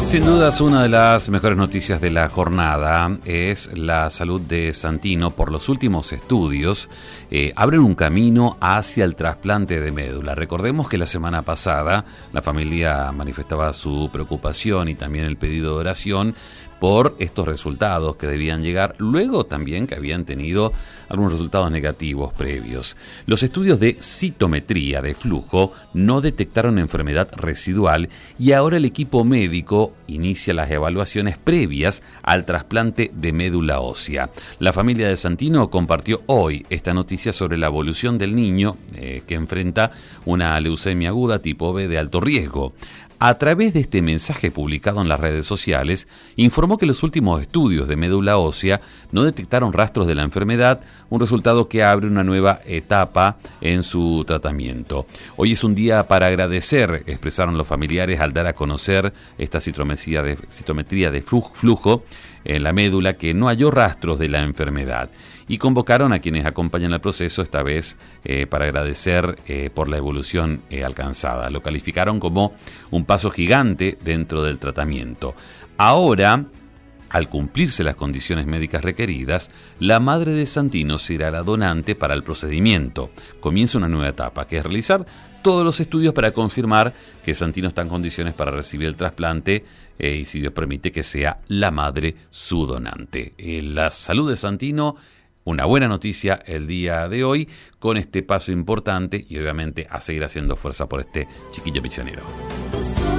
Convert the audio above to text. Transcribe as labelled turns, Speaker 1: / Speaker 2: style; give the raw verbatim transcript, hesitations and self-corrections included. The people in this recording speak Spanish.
Speaker 1: Sin dudas, una de las mejores noticias de la jornada es la salud de Santino. Por los últimos estudios, eh, abren un camino hacia el trasplante de médula. Recordemos que la semana pasada la familia manifestaba su preocupación y también el pedido de oración por estos resultados que debían llegar, luego también que habían tenido algunos resultados negativos previos. Los estudios de citometría de flujo no detectaron enfermedad residual y ahora el equipo médico inicia las evaluaciones previas al trasplante de médula ósea. La familia de Santino compartió hoy esta noticia sobre la evolución del niño eh, que enfrenta una leucemia aguda tipo B de alto riesgo. A través de este mensaje publicado en las redes sociales, informó que los últimos estudios de médula ósea no detectaron rastros de la enfermedad, un resultado que abre una nueva etapa en su tratamiento. Hoy es un día para agradecer, expresaron los familiares al dar a conocer esta citometría de, citometría de flujo en la médula que no halló rastros de la enfermedad. Y convocaron a quienes acompañan el proceso, esta vez eh, para agradecer eh, por la evolución eh, alcanzada. Lo calificaron como un paso gigante dentro del tratamiento. Ahora, al cumplirse las condiciones médicas requeridas, la madre de Santino será la donante para el procedimiento. Comienza una nueva etapa, que es realizar todos los estudios para confirmar que Santino está en condiciones para recibir el trasplante eh, y, si Dios permite, que sea la madre su donante. Eh, la salud de Santino, una buena noticia el día de hoy, con este paso importante y obviamente a seguir haciendo fuerza por este chiquillo misionero.